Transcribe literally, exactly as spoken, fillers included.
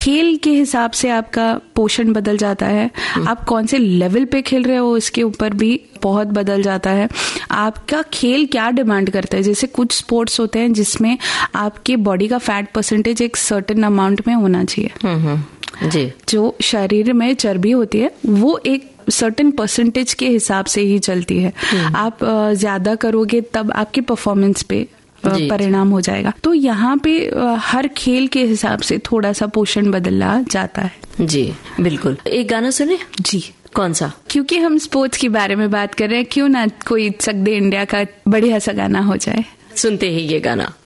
खेल के हिसाब से आपका पोषण बदल जाता है, आप कौन से लेवल पे खेल रहे हो इसके ऊपर भी बहुत बदल जाता है, आपका खेल क्या डिमांड करता है। जैसे कुछ स्पोर्ट्स होते हैं जिसमें आपके बॉडी का फैट परसेंटेज एक सर्टेन अमाउंट में होना चाहिए, जी, जो शरीर में चर्बी होती है वो एक सर्टेन परसेंटेज के हिसाब से ही चलती है। आप ज्यादा करोगे तब आपकी परफॉर्मेंस पे परिणाम हो जाएगा। तो यहाँ पे हर खेल के हिसाब से थोड़ा सा पोषण बदला जाता है। जी बिल्कुल। एक गाना सुने? जी। कौन सा? क्योंकि हम स्पोर्ट्स के बारे में बात कर रहे हैं, क्यों ना कोई चक दे इंडिया का बढ़िया सा गाना हो जाए। सुनते ही ये गाना।